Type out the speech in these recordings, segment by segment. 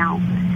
now.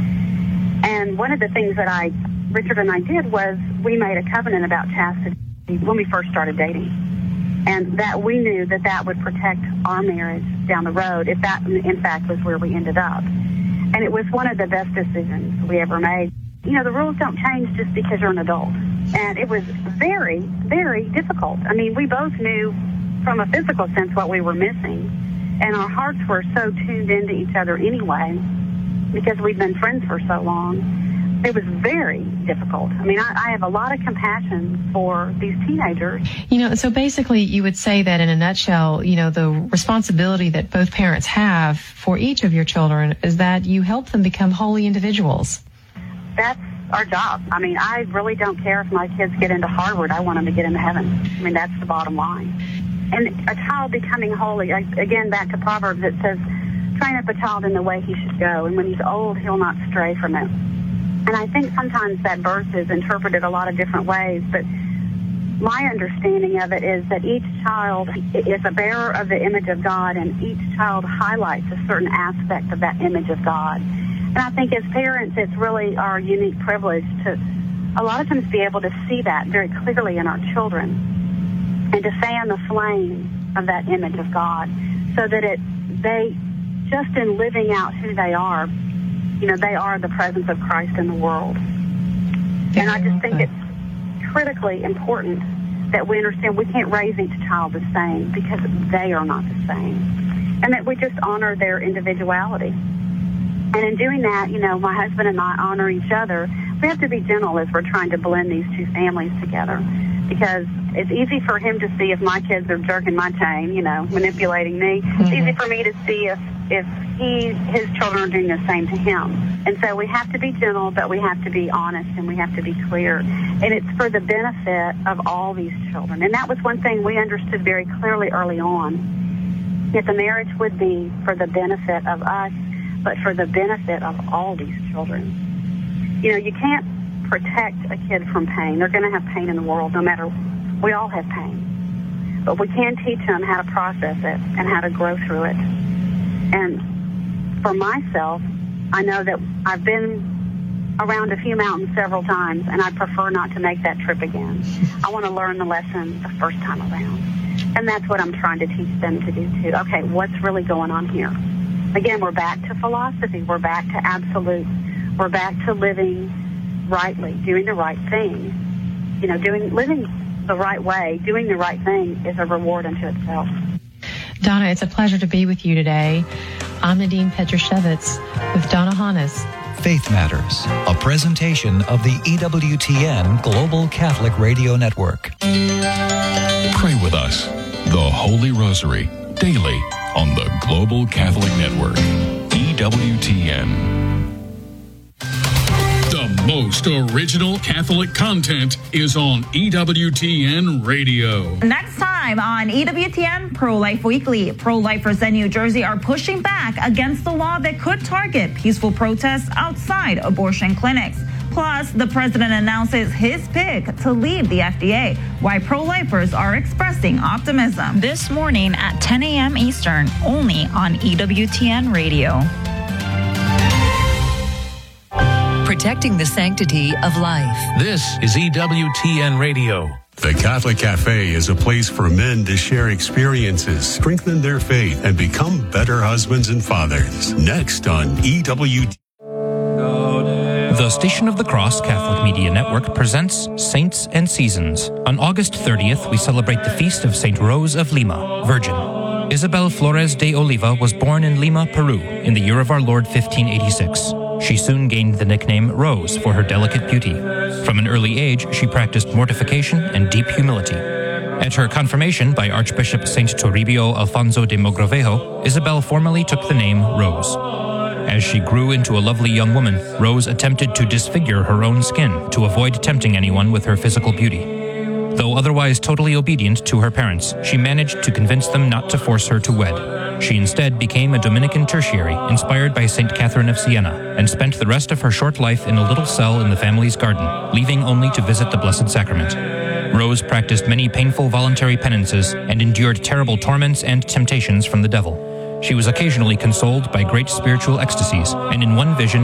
And one of the things that Richard and I did was we made a covenant about chastity when we first started dating. And that we knew that would protect our marriage down the road if that, in fact, was where we ended up. And it was one of the best decisions we ever made. You know, the rules don't change just because you're an adult. And it was very, very difficult. I mean, we both knew from a physical sense what we were missing. And our hearts were so tuned into each other anyway because we'd been friends for so long. It was very difficult. I mean, I have a lot of compassion for these teenagers. You know, so basically you would say that in a nutshell, you know, the responsibility that both parents have for each of your children is that you help them become holy individuals. That's our job. I mean, I really don't care if my kids get into Harvard. I want them to get into heaven. I mean, that's the bottom line. And a child becoming holy, again, back to Proverbs, it says, train up a child in the way he should go, and when he's old, he'll not stray from it. And I think sometimes that verse is interpreted a lot of different ways, but my understanding of it is that each child is a bearer of the image of God, and each child highlights a certain aspect of that image of God. And I think as parents, it's really our unique privilege to a lot of times be able to see that very clearly in our children and to fan the flame of that image of God so that they, just in living out who they are, you know, they are the presence of Christ in the world. And I just think it's critically important that we understand we can't raise each child the same because they are not the same. And that we just honor their individuality. And in doing that, you know, my husband and I honor each other. We have to be gentle as we're trying to blend these two families together because it's easy for him to see if my kids are jerking my chain, you know, manipulating me. It's easy for me to see if his children are doing the same to him. And so we have to be gentle, but we have to be honest and we have to be clear. And it's for the benefit of all these children. And that was one thing we understood very clearly early on, that the marriage would be for the benefit of us, but for the benefit of all these children. You know, you can't protect a kid from pain. They're going to have pain in the world no matter, we all have pain. But we can teach them how to process it and how to grow through it. And for myself, I know that I've been around a few mountains several times, and I prefer not to make that trip again. I want to learn the lesson the first time around. And that's what I'm trying to teach them to do, too. Okay, what's really going on here? Again, we're back to philosophy. We're back to absolutes. We're back to living rightly, doing the right thing. You know, living the right way, doing the right thing is a reward unto itself. Donna, it's a pleasure to be with you today. I'm Nadine Petroshevitz with Donna Hannes. Faith Matters, a presentation of the EWTN Global Catholic Radio Network. Pray with us, the Holy Rosary, daily on the Global Catholic Network, EWTN. The most original Catholic content is on EWTN Radio. Next time on EWTN Pro-Life Weekly, pro-lifers in New Jersey are pushing back against the law that could target peaceful protests outside abortion clinics. Plus, the president announces his pick to leave the FDA, why pro-lifers are expressing optimism. This morning at 10 a.m. Eastern, only on EWTN Radio. Protecting the sanctity of life. This is EWTN Radio. The Catholic Cafe is a place for men to share experiences, strengthen their faith, and become better husbands and fathers. Next on EWTN. The Station of the Cross Catholic Media Network presents Saints and Seasons. On August 30th, we celebrate the feast of Saint Rose of Lima, Virgin. Isabel Flores de Oliva was born in Lima, Peru, in the year of our Lord 1586. She soon gained the nickname Rose for her delicate beauty. From an early age, she practiced mortification and deep humility. At her confirmation by Archbishop Saint Toribio Alfonso de Mogrovejo, Isabel formally took the name Rose. As she grew into a lovely young woman, Rose attempted to disfigure her own skin to avoid tempting anyone with her physical beauty. Though otherwise totally obedient to her parents, she managed to convince them not to force her to wed. She instead became a Dominican tertiary inspired by St. Catherine of Siena and spent the rest of her short life in a little cell in the family's garden, leaving only to visit the Blessed Sacrament. Rose practiced many painful voluntary penances and endured terrible torments and temptations from the devil. She was occasionally consoled by great spiritual ecstasies, and in one vision